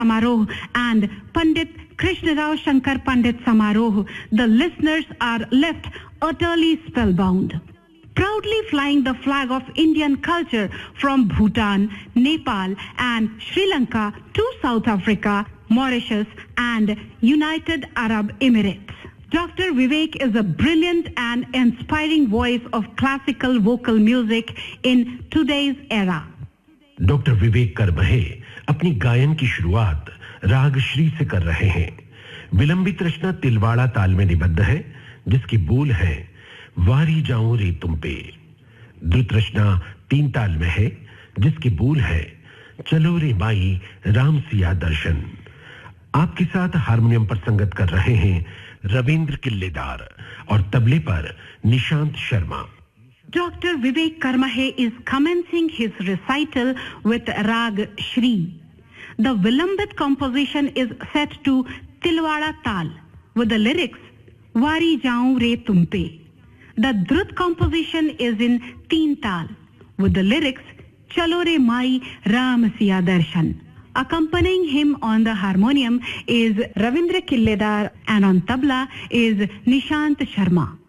Samaroh and Pandit Krishnarao Shankar Pandit Samaroh, the listeners are left utterly spellbound. Proudly flying the flag of Indian culture from Bhutan, Nepal and Sri Lanka to South Africa, Mauritius and United Arab Emirates. Dr. Vivek is a brilliant and inspiring voice of classical vocal music in today's era. Doctor विवेक करमहे अपनी गायन की शुरुआत राग श्री से कर रहे हैं। विलंबित रचना तिलवाड़ा ताल में निबद्ध है, जिसके बोल हैं वारी जाऊं रे तुम पे। द्रुत रचना 3 ताल में है, जिसके बोल है चलो रे माई राम सिया दर्शन। आपके साथ हारमोनियम पर संगत कर रहे हैं रविंद्र किल्लेदार और तबले पर Nishant Sharma. Dr. Vivek Karmahe is commencing his recital with Rag Shri. The Vilambit composition is set to Tilwada Tal with the lyrics Vari Jaun Re Tumpe. The Drut composition is in Teen Tal with the lyrics Chalo Re Mai Ram Siya Darshan. Accompanying him on the harmonium is Ravindra Killedar and on tabla is Nishant Sharma.